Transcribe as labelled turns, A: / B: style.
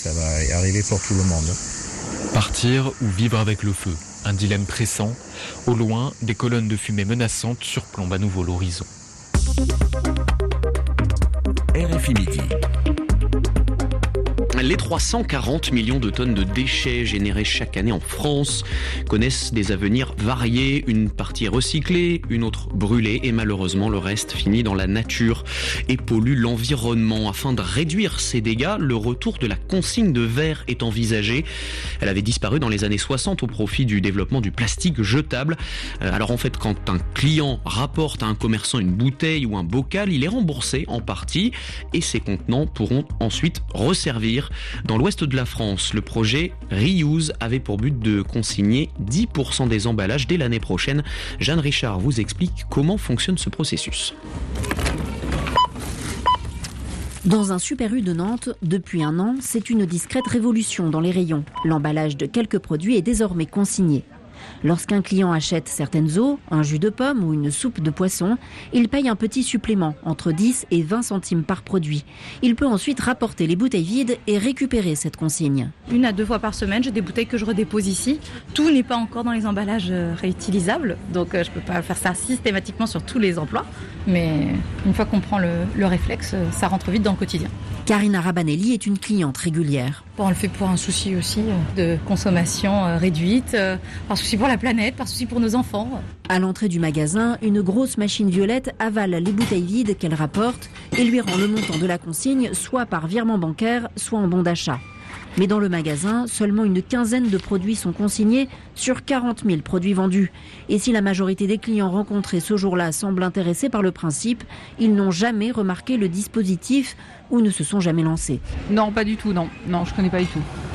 A: ça va arriver pour tout le monde.
B: Partir ou vivre avec le feu, un dilemme pressant. Au loin, des colonnes de fumée menaçantes surplombent à nouveau l'horizon.
C: RFI Midi.
D: Les 340 millions de tonnes de déchets générés chaque année en France connaissent des avenirs variés. Une partie est recyclée, une autre brûlée et malheureusement le reste finit dans la nature et pollue l'environnement. Afin de réduire ces dégâts, le retour de la consigne de verre est envisagé. Elle avait disparu dans les années 60 au profit du développement du plastique jetable. Alors en fait, quand un client rapporte à un commerçant une bouteille ou un bocal, il est remboursé en partie et ces contenants pourront ensuite resservir. Dans l'ouest de la France, le projet Reuse avait pour but de consigner 10% des emballages dès l'année prochaine. Jeanne Richard vous explique comment fonctionne ce processus.
E: Dans un Super U de Nantes, depuis un an, c'est une discrète révolution dans les rayons. L'emballage de quelques produits est désormais consigné. Lorsqu'un client achète certaines eaux, un jus de pomme ou une soupe de poisson, il paye un petit supplément, entre 10 et 20 centimes par produit. Il peut ensuite rapporter les bouteilles vides et récupérer cette consigne.
F: 1 à 2 fois par semaine, j'ai des bouteilles que je redépose ici. Tout n'est pas encore dans les emballages réutilisables, donc je ne peux pas faire ça systématiquement sur tous les emplois. Mais une fois qu'on prend le réflexe, ça rentre vite dans le quotidien.
E: Karina Rabanelli est une cliente régulière.
F: On le fait pour un souci aussi de consommation réduite, par souci pour la planète, par souci pour nos enfants.
E: À l'entrée du magasin, une grosse machine violette avale les bouteilles vides qu'elle rapporte et lui rend le montant de la consigne, soit par virement bancaire, soit en bon d'achat. Mais dans le magasin, seulement une quinzaine de produits sont consignés sur 40 000 produits vendus. Et si la majorité des clients rencontrés ce jour-là semblent intéressés par le principe, ils n'ont jamais remarqué le dispositif ou ne se sont jamais lancés.
G: Non, pas du tout, non. Non, je connais pas du tout.